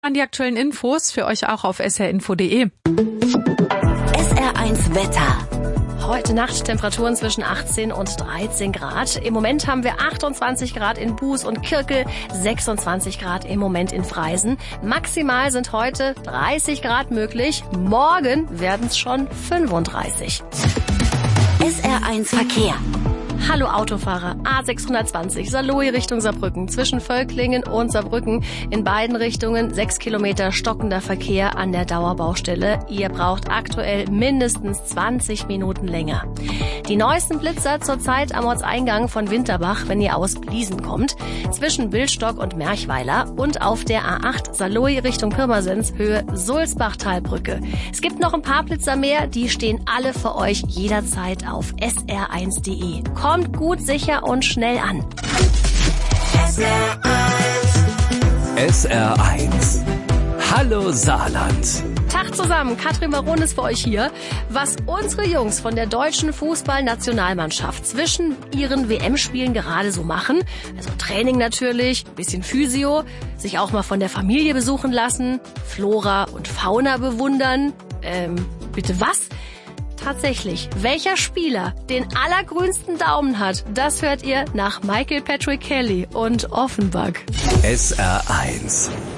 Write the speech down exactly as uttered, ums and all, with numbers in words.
An die aktuellen Infos für euch auch auf s r info punkt d e. S R eins Wetter. Heute Nacht Temperaturen zwischen achtzehn und dreizehn Grad. Im Moment haben wir achtundzwanzig Grad in Buß und Kirkel, sechsundzwanzig Grad im Moment in Freisen. Maximal sind heute dreißig Grad möglich. Morgen werden es schon fünfunddreißig. S R eins Verkehr. Hallo Autofahrer, A sechshundertzwanzig, Saarlouis Richtung Saarbrücken, zwischen Völklingen und Saarbrücken. In beiden Richtungen sechs Kilometer stockender Verkehr an der Dauerbaustelle. Ihr braucht aktuell mindestens zwanzig Minuten länger. Die neuesten Blitzer zurzeit am Ortseingang von Winterbach, wenn ihr aus Bliesen kommt, zwischen Billstock und Merchweiler und auf der A acht Saarlouis Richtung Pirmasens, Höhe Sulzbachtalbrücke. Es gibt noch ein paar Blitzer mehr, die stehen alle für euch jederzeit auf s r eins punkt d e. Kommt gut, sicher und schnell an. S R eins. Hallo Saarland. Tag zusammen, Katrin Baron ist für euch hier. Was unsere Jungs von der deutschen Fußballnationalmannschaft zwischen ihren W M-Spielen gerade so machen, also Training natürlich, ein bisschen Physio, sich auch mal von der Familie besuchen lassen, Flora und Fauna bewundern. Ähm, bitte was? Tatsächlich, welcher Spieler den allergrünsten Daumen hat, das hört ihr nach Michael Patrick Kelly und Offenbach. S R eins.